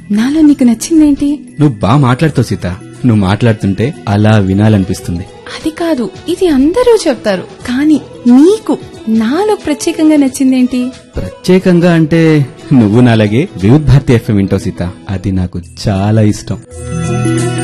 నాలో నీకు నచ్చిందేంటి? నువ్వు బాగా మాట్లాడుతావు సీత. నువ్వు మాట్లాడుతుంటే అలా వినాలనిపిస్తుంది. అది కాదు, ఇది అందరూ చెప్తారు, కానీ నీకు నాలో ప్రత్యేకంగా నచ్చిందేంటి? ప్రత్యేకంగా అంటే నువ్వు నాలాగే వివిధ భారతి FM వింటావు సీత. అది నాకు చాలా ఇష్టం.